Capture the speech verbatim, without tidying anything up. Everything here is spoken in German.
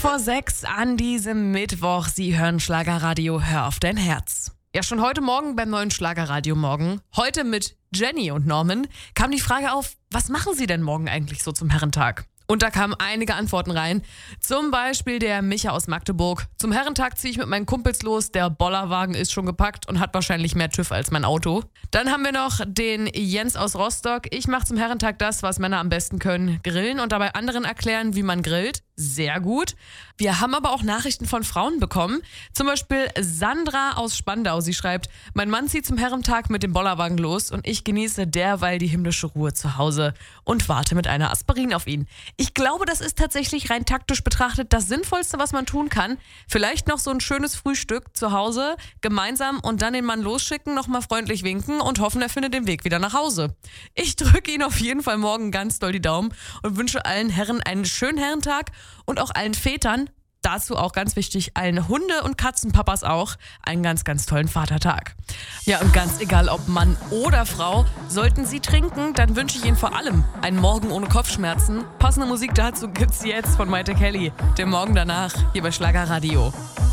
vor sechs an diesem Mittwoch. Sie hören Schlagerradio, hör auf dein Herz. Ja, schon heute Morgen beim neuen Schlagerradio Morgen, heute mit Jenny und Norman, kam die Frage auf, was machen Sie denn morgen eigentlich so zum Herrentag? Und da kamen einige Antworten rein. Zum Beispiel der Micha aus Magdeburg. Zum Herrentag ziehe ich mit meinen Kumpels los. Der Bollerwagen ist schon gepackt und hat wahrscheinlich mehr TÜV als mein Auto. Dann haben wir noch den Jens aus Rostock. Ich mache zum Herrentag das, was Männer am besten können. Grillen und dabei anderen erklären, wie man grillt. Sehr gut. Wir haben aber auch Nachrichten von Frauen bekommen. Zum Beispiel Sandra aus Spandau. Sie schreibt, mein Mann zieht zum Herrentag mit dem Bollerwagen los und ich genieße derweil die himmlische Ruhe zu Hause und warte mit einer Aspirin auf ihn. Ich glaube, das ist tatsächlich rein taktisch betrachtet das Sinnvollste, was man tun kann. Vielleicht noch so ein schönes Frühstück zu Hause, gemeinsam und dann den Mann losschicken, nochmal freundlich winken und hoffen, er findet den Weg wieder nach Hause. Ich drücke Ihnen auf jeden Fall morgen ganz doll die Daumen und wünsche allen Herren einen schönen Herrentag und auch allen Vätern, dazu auch ganz wichtig, allen Hunde- und Katzenpapas auch, einen ganz, ganz tollen Vatertag. Ja, und ganz egal ob Mann oder Frau, sollten Sie trinken, dann wünsche ich Ihnen vor allem einen Morgen ohne Kopfschmerzen. Passende Musik dazu gibt's jetzt von Maite Kelly, dem Morgen danach, hier bei Schlagerradio.